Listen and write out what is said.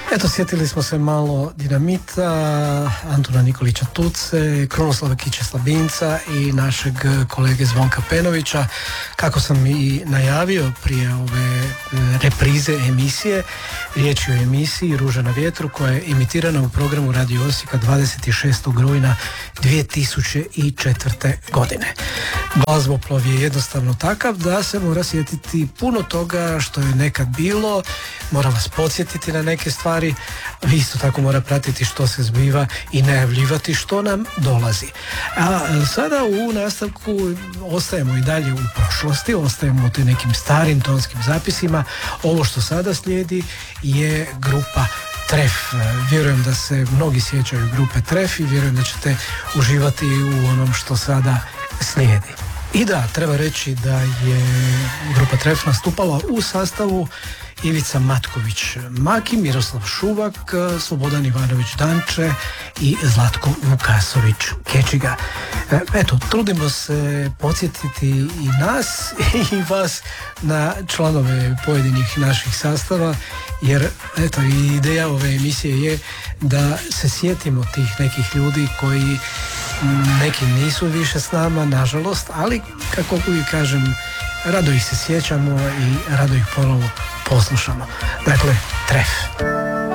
Eto, sjetili smo se malo Dinamita, Antuna Nikolića Tuce, Krunoslava Kiće Slabinca i našeg kolege Zvonka Penovića. Kako sam i najavio prije ove reprize emisije, riječ je o emisiji Ruža na vjetru koja je emitirana u programu Radio Osijeka 26. rujna 2004. godine. Glazboplov je jednostavno takav da se mora sjetiti puno toga što je nekad bilo, mora vas podsjetiti na neke stvari, vi isto tako mora pratiti što se zbiva i najavljivati što nam dolazi. A sada u nastavku ostajemo i dalje u prošlosti, ostajemo u tim nekim starim tonskim zapisima. Ovo što sada slijedi je grupa Tref. Vjerujem da se mnogi sjećaju grupe Tref i vjerujem da ćete uživati u onom što sada slijedi. I da, treba reći da je grupa Tref nastupala u sastavu Ivica Matković-Maki, Miroslav Šuvak, Slobodan Ivanović Danče i Zlatko Vukasović-Kečiga. Eto, trudimo se podsjetiti i nas i vas na članove pojedinih naših sastava, jer eto, i ideja ove emisije je da se sjetimo tih nekih ljudi koji neki nisu više s nama, nažalost, ali kako uvijek kažem, rado ih se sjećamo i rado ih ponovo poslušamo. Dakle, Tref.